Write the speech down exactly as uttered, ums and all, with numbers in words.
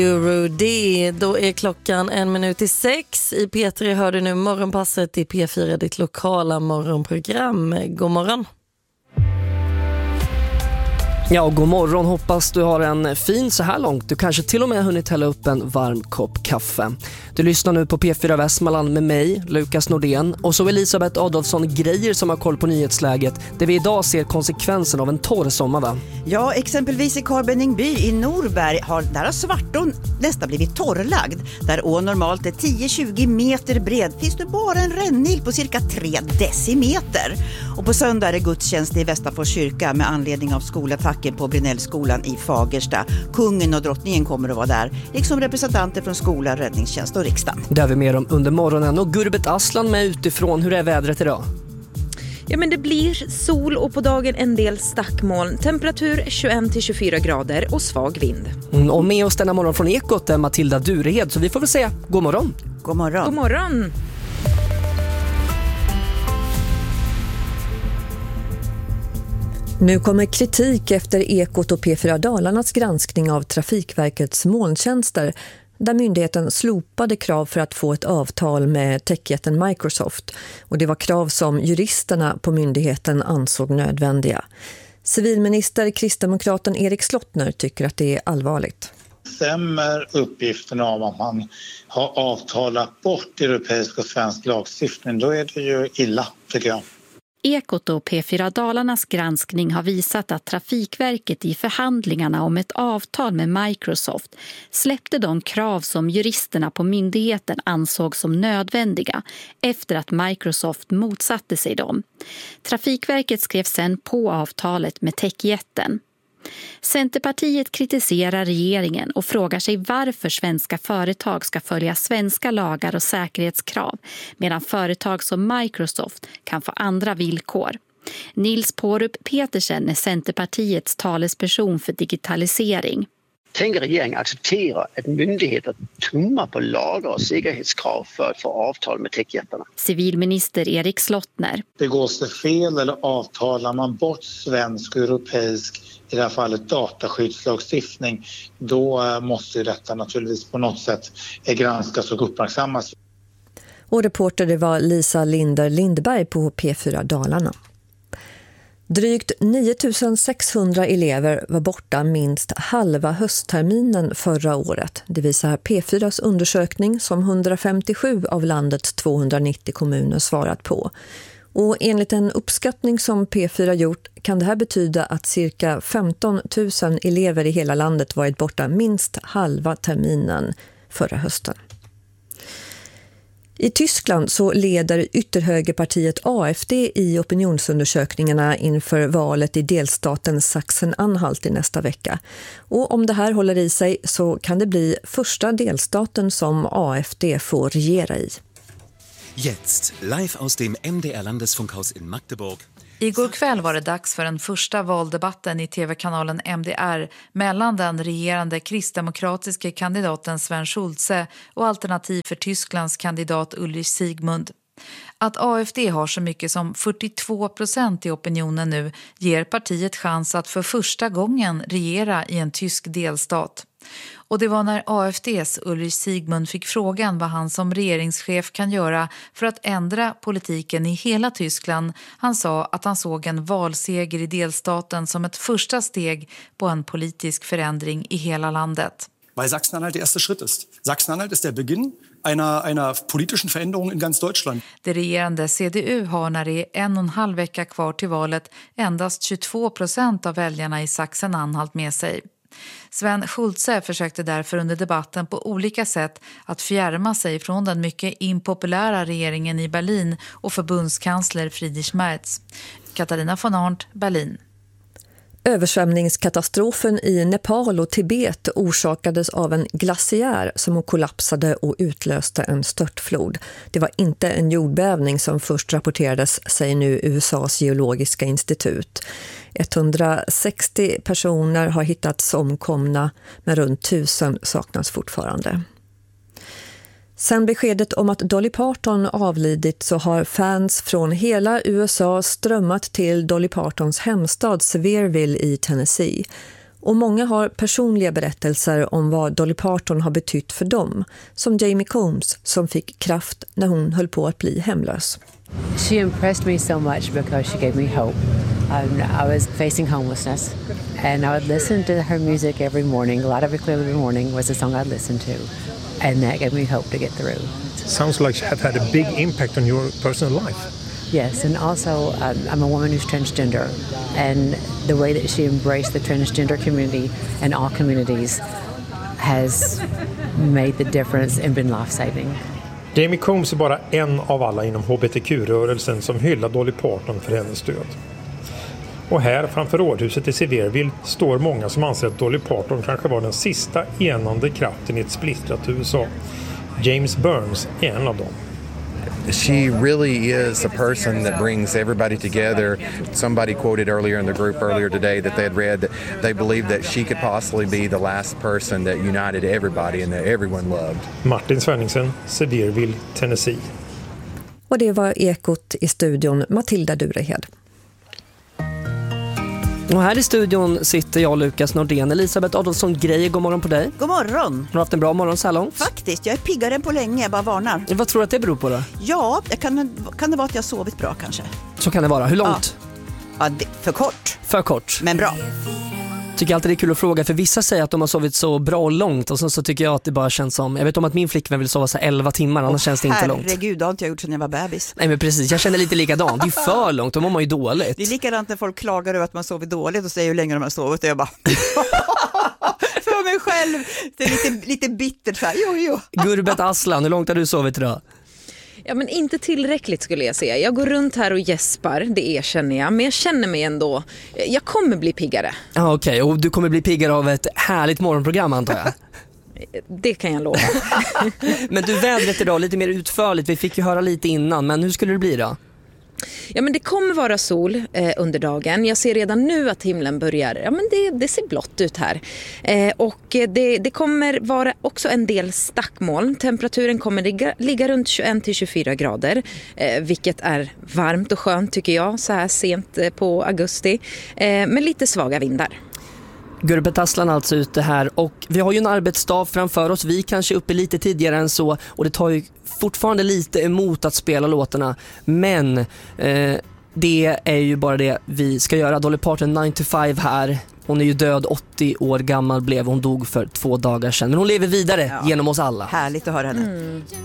Rudy, då är klockan en minut i sex. I P tre hör du nu morgonpasset i P fyra, ditt lokala morgonprogram. God morgon. Ja, god morgon. Hoppas du har en fin så här långt. Du kanske till och med hunnit hälla upp en varm kopp kaffe. Du lyssnar nu på P fyra Västmanland med mig, Lukas Nordén, och så Elisabeth Adolfsson Grejer som har koll på nyhetsläget, där vi idag ser konsekvensen av en torr sommar, va? Ja, exempelvis i Karbeningby i Norberg har, där har Svartån nästan blivit torrlagd. Där ån normalt är tio till tjugo meter bred finns det bara en rännil på cirka tre decimeter. Och på söndag är det gudstjänst i Västerfors kyrka med anledning av skolattacken på Brynällskolan i Fagersta. Kungen och drottningen kommer att vara där, liksom representanter från skola, räddningstjänst och riksdagen. Det har vi mer om under morgonen. Och Gurbet Aslan med utifrån. Hur är vädret idag? Ja, men det blir sol och på dagen en del stackmoln. Temperatur tjugoett till tjugofyra grader och svag vind. Mm, och med oss denna morgon från Ekot är Matilda Durehed, så vi får väl säga god morgon. God morgon. God morgon. Nu kommer kritik efter Ekot och P fyra Dalarnas granskning av Trafikverkets molntjänster, där myndigheten slopade krav för att få ett avtal med techjätten Microsoft. Och det var krav som juristerna på myndigheten ansåg nödvändiga. Civilminister kristdemokraten Erik Slottner tycker att det är allvarligt. Stämmer uppgifterna om att man har avtalat bort europeisk och svensk lagstiftning, då är det ju illa, tycker jag. Ekot och P fyra Dalarnas granskning har visat att Trafikverket i förhandlingarna om ett avtal med Microsoft släppte de krav som juristerna på myndigheten ansåg som nödvändiga efter att Microsoft motsatte sig dem. Trafikverket skrev sedan på avtalet med techjätten. Centerpartiet kritiserar regeringen och frågar sig varför svenska företag ska följa svenska lagar och säkerhetskrav medan företag som Microsoft kan få andra villkor. Nils Pårup Petersen är Centerpartiets talesperson för digitalisering. Tänker regeringen acceptera att myndigheter tummar på lagar och säkerhetskrav för att få avtal med techjättarna? Civilminister Erik Slottner. Begås det fel eller avtalar man bort svensk och europeisk, i det här fallet dataskyddslagstiftning, då måste ju detta naturligtvis på något sätt granskas och uppmärksammas. Och reporter det var Lisa Linder Lindberg på P fyra Dalarna. Drygt nio tusen sexhundra elever var borta minst halva höstterminen förra året. Det visar P fyras undersökning som hundrafemtiosju av landets tvåhundranittio kommuner svarat på. Och enligt en uppskattning som P fyra gjort kan det här betyda att cirka femton tusen elever i hela landet varit borta minst halva terminen förra hösten. I Tyskland så leder ytterhögerpartiet A F D i opinionsundersökningarna inför valet i delstaten Sachsen-Anhalt i nästa vecka. Och om det här håller i sig så kan det bli första delstaten som A F D får regera i. Jetzt, live aus dem M D R-Landesfunkhaus in Magdeburg. Igår kväll var det dags för den första valdebatten i tv-kanalen M D R mellan den regerande kristdemokratiska kandidaten Sven Schulze och Alternativ för Tysklands kandidat Ulrich Siegmund. Att A F D har så mycket som fyrtiotvå procent i opinionen nu ger partiet chans att för första gången regera i en tysk delstat. Och det var när A F D:s Ulrich Siegmund fick frågan vad han som regeringschef kan göra för att ändra politiken i hela Tyskland. Han sa att han såg en valseger i delstaten som ett första steg på en politisk förändring i hela landet. Weil Sachsen-Anhalt der erste Schritt ist. Sachsen-Anhalt ist der Beginn einer, einer politischen Veränderung in ganz Deutschland. Det regerande C D U har när det är en och en halv vecka kvar till valet endast tjugotvå procent av väljarna i Sachsen-Anhalt med sig. Sven Schulze försökte därför under debatten på olika sätt att fjärma sig från den mycket impopulära regeringen i Berlin och förbundskansler Friedrich Merz. Katarina von Arndt, Berlin. Översvämningskatastrofen i Nepal och Tibet orsakades av en glaciär som kollapsade och utlöste en störtflod. Det var inte en jordbävning som först rapporterades, säger nu U S A:s geologiska institut. etthundrasextio personer har hittats omkomna, men runt tusen saknas fortfarande. Sen beskedet om att Dolly Parton avlidit så har fans från hela U S A strömmat till Dolly Partons hemstad Sevierville i Tennessee. Och många har personliga berättelser om vad Dolly Parton har betytt för dem. Som Jamie Combs som fick kraft när hon höll på att bli hemlös. She impressed me so much because she gave me hope. Um, I was facing homelessness and I would listen to her music every morning. A lot of it clearly every morning was a song I'd listen to. And that gave me hope to get through. Sounds like she have had a big impact on your personal life. Yes, and also um, I'm a woman who's transgender, and the way that she embraced the transgender community and all communities has made the difference and been life-saving. Jamie Combs är bara en av alla inom H B T Q-rörelsen som hyllar Dolly Parton för hennes död. Och här framför rådhuset i Sevierville står många som anser att Dolly Parton kanske var den sista enande kraften i ett splittrat U S A. James Burns är en av dem. She really is a person that brings everybody together. Somebody quoted earlier in the group earlier today that they had read that they believed that she could possibly be the last person that united everybody and that everyone loved. Martin Svenningsen, Sevierville, Tennessee. Och det var Ekot i studion, Matilda Durehed. Och här i studion sitter jag, Lukas Nordén. Elisabeth Adolfsson Grejer, god morgon på dig. God morgon. Har du haft en bra morgon så här långt? Faktiskt, jag är piggare än på länge, jag bara varnar. Vad tror du att det beror på då? Ja, det kan, kan det vara att jag har sovit bra kanske. Så kan det vara. Hur långt? Ja, ja det, för kort. För kort. Men bra. Tycker alltid det är kul att fråga, för vissa säger att de har sovit så bra och långt och sen så tycker jag att det bara känns som, jag vet om att min flickvän vill sova så elva timmar, annars oh, känns det inte långt. Herregud, det har inte jag gjort sedan jag var bebis. Nej men precis, jag känner lite likadant, det är för långt, då mår man ju dåligt. Det är likadant när folk klagar över att man sover dåligt och säger hur länge de har sovit och jag bara för mig själv, det är lite, lite bittert så här, jo jo. Gurbet Aslan, hur långt har du sovit idag? Ja, men inte tillräckligt skulle jag säga. Jag går runt här och gäspar, det erkänner jag. Men jag känner mig ändå, jag kommer bli piggare. Ja, okej. Okay. Och du kommer bli piggare av ett härligt morgonprogram antar jag? Det kan jag lova. Men du, vädret idag lite mer utförligt. Vi fick ju höra lite innan, men hur skulle det bli då? Ja, men det kommer vara sol eh, under dagen. Jag ser redan nu att himlen börjar, ja men det, det ser blått ut här. Eh, och det, det kommer vara också en del stackmoln. Temperaturen kommer ligga, ligga runt tjugoett till tjugofyra grader. Eh, vilket är varmt och skönt tycker jag så här sent eh, på augusti. Eh, med lite svaga vindar. Gurbet Aslan alltså ute här och vi har ju en arbetsdag framför oss. Vi kanske är uppe lite tidigare än så och det tar ju fortfarande lite emot att spela låtarna. Men eh, det är ju bara det vi ska göra. Dolly Parton nittiofem här. Hon är ju död, åttio år gammal blev hon, dog för två dagar sedan. Men hon lever vidare ja. Genom oss alla. Härligt att höra henne. Mm.